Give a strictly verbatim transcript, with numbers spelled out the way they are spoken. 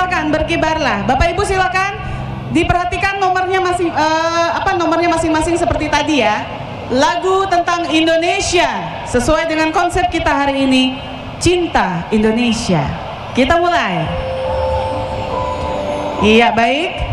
silakan berkibarlah. Bapak Ibu silakan diperhatikan nomornya masing uh, apa nomornya masing-masing seperti tadi ya. Lagu tentang Indonesia sesuai dengan konsep kita hari ini, Cinta Indonesia. Kita mulai. Iya, baik.